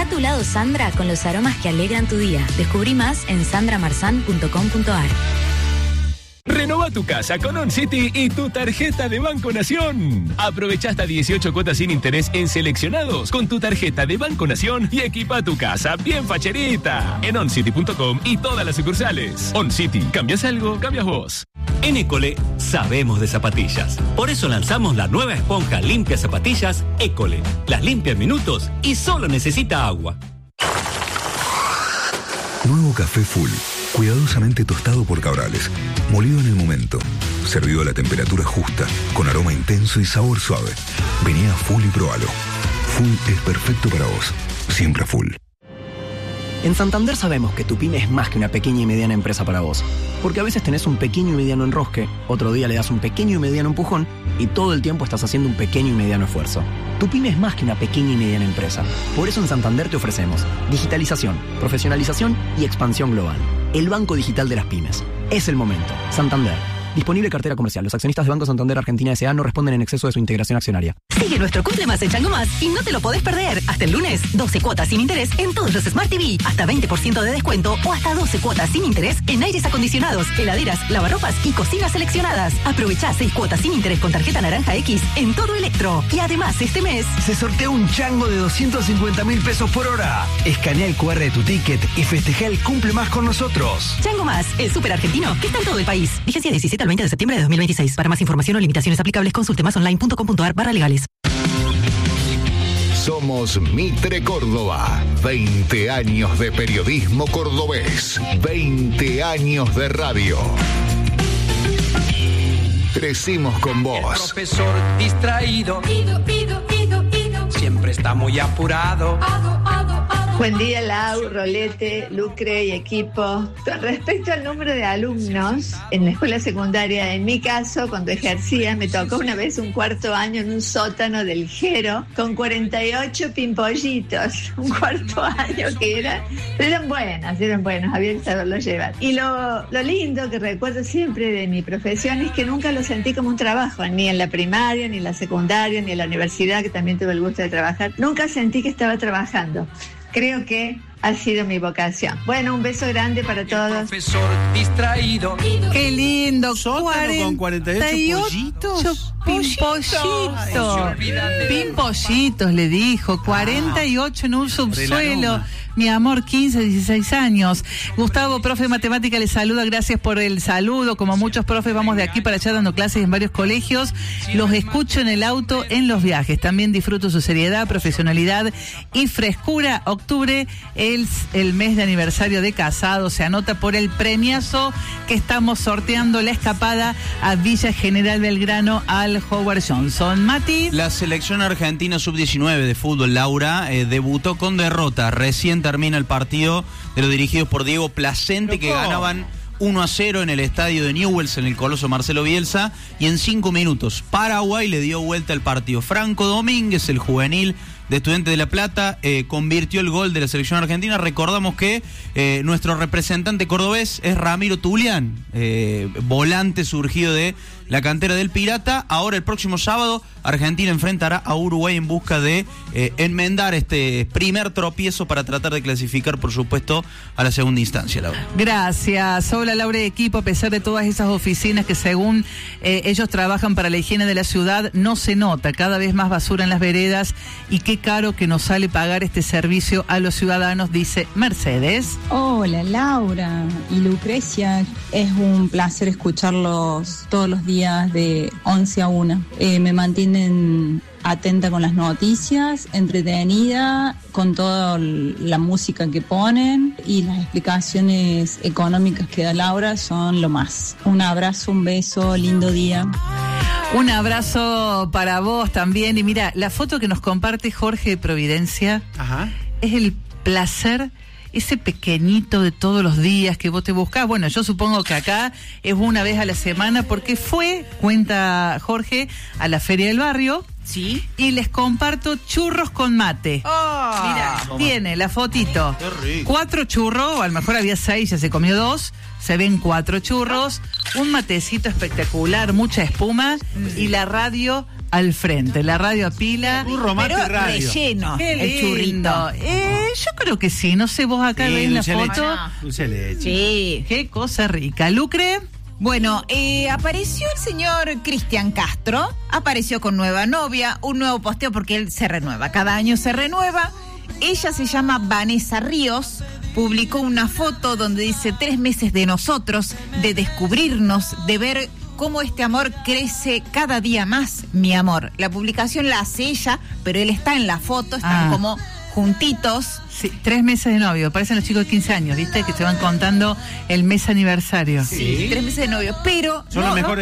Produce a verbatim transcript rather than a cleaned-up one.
Deja tu lado Sandra con los aromas que alegran tu día. Descubrí más en sandra marzán punto com punto a r. Renova tu casa con OnCity y tu tarjeta de Banco Nación. Aprovecha hasta dieciocho cuotas sin interés en seleccionados con tu tarjeta de Banco Nación y equipa tu casa bien facherita. En oncity punto com y todas las sucursales. OnCity, ¿cambias algo? Cambias vos. En École sabemos de zapatillas. Por eso lanzamos la nueva esponja limpia zapatillas École. Las limpia en minutos y solo necesita agua. Nuevo café Full. Cuidadosamente tostado por Cabrales. Molido en el momento. Servido a la temperatura justa. Con aroma intenso y sabor suave. Vení a Full y probalo. Full es perfecto para vos. Siempre Full. En Santander sabemos que tu pyme es más que una pequeña y mediana empresa para vos. Porque a veces tenés un pequeño y mediano enrosque, otro día le das un pequeño y mediano empujón y todo el tiempo estás haciendo un pequeño y mediano esfuerzo. Tu pyme es más que una pequeña y mediana empresa. Por eso en Santander te ofrecemos digitalización, profesionalización y expansión global. El banco digital de las pymes. Es el momento. Santander. Disponible cartera comercial. Los accionistas de Banco Santander Argentina S A no responden en exceso de su integración accionaria. Sigue nuestro Cumple Más en Chango Más y no te lo podés perder. Hasta el lunes, doce cuotas sin interés en todos los Smart T V. Hasta veinte por ciento de descuento o hasta doce cuotas sin interés en aires acondicionados, heladeras, lavarropas y cocinas seleccionadas. Aprovechá seis cuotas sin interés con tarjeta Naranja X en todo Electro. Y además, este mes se sortea un chango de doscientos cincuenta mil pesos por hora. Escanea el cu erre de tu ticket y festeja el Cumple Más con nosotros. Chango Más, el súper argentino que está en todo el país. Vigencia diecisiete al veinte de septiembre de dos mil veintiséis. Para más información o limitaciones aplicables, consulte más online punto com punto a r barra legales. Somos Mitre Córdoba. veinte años de periodismo cordobés. veinte años de radio. Crecimos con vos. El profesor distraído. Ido, ido, ido, ido. Siempre está muy apurado. Ado, ado, ado. Buen día, Lau, Rolete, Lucre y equipo. Con respecto al número de alumnos en la escuela secundaria, en mi caso, cuando ejercía, me tocó una vez un cuarto año en un sótano del Jero con cuarenta y ocho pimpollitos. Un cuarto año que era... Pero eran buenas, eran buenos, había que saberlo llevar. Y lo, lo lindo que recuerdo siempre de mi profesión es que nunca lo sentí como un trabajo, ni en la primaria, ni en la secundaria, ni en la universidad, que también tuve el gusto de trabajar. Nunca sentí que estaba trabajando. Creo que ha sido mi vocación. Bueno, un beso grande para todos. Profesor distraído. Qué lindo. Sótano con cuarenta y ocho pollitos. Pimpollitos. Pimpollitos, le dijo. cuarenta y ocho en un subsuelo. Mi amor, quince, dieciséis años. Gustavo, profe de matemática, le saluda. Gracias por el saludo. Como muchos profes, vamos de aquí para allá dando clases en varios colegios. Los escucho en el auto, en los viajes. También disfruto su seriedad, profesionalidad y frescura. Octubre es el mes de aniversario de casado. Se anota por el premiazo que estamos sorteando, la escapada a Villa General Belgrano al Howard Johnson. Mati. La selección argentina sub diecinueve de fútbol, Laura, eh, debutó con derrota. Recién termina el partido de los dirigidos por Diego Placente, que ganaban uno a cero en el estadio de Newell's, en el Coloso Marcelo Bielsa, y en cinco minutos Paraguay le dio vuelta al partido. Franco Domínguez, el juvenil de Estudiantes de La Plata, eh, convirtió el gol de la selección argentina. Recordamos que eh, nuestro representante cordobés es Ramiro Tulián, eh, volante surgido de la cantera del Pirata. Ahora el próximo sábado Argentina enfrentará a Uruguay en busca de eh, enmendar este primer tropiezo para tratar de clasificar, por supuesto, a la segunda instancia, Laura. Gracias. Hola, Laura y equipo. A pesar de todas esas oficinas que según eh, ellos trabajan para la higiene de la ciudad, no se nota cada vez más basura en las veredas y qué caro que nos sale pagar este servicio a los ciudadanos, dice Mercedes. Hola, Laura y Lucrecia. Es un placer escucharlos todos los días de once a una. Eh, me mantienen atenta con las noticias, entretenida con toda la música que ponen y las explicaciones económicas que da Laura son lo más. Un abrazo, un beso, lindo día. Un abrazo para vos también. Y mira, la foto que nos comparte Jorge de Providencia. Ajá. Es el placer, ese pequeñito de todos los días que vos te buscás. Bueno, yo supongo que acá es una vez a la semana porque fue, cuenta Jorge, a la Feria del Barrio. Sí. Y les comparto churros con mate. Oh, mira, tiene la fotito. Qué rico. Cuatro churros, o a lo mejor había seis, ya se comió dos. Se ven cuatro churros, un matecito espectacular, mucha espuma mm. y la radio al frente, la radio a pila. Un romance Pero radio. relleno, Qué el lindo. churrito. Eh, yo creo que sí, no sé, vos acá Sí, ven la dulce de foto. leche. Dulce de leche. Sí. Qué cosa rica. Lucre. Bueno, eh, apareció el señor Cristian Castro, apareció con nueva novia, un nuevo posteo porque él se renueva, cada año se renueva. Ella se llama Vanessa Ríos, publicó una foto donde dice tres meses de nosotros, de descubrirnos, de ver cómo este amor crece cada día más, mi amor. La publicación la hace ella, pero él está en la foto, están Ah. como juntitos. Sí, tres meses de novio, parecen los chicos de quince años, ¿viste? Que se van contando el mes aniversario. Sí, tres meses de novio, pero Son no, los mejores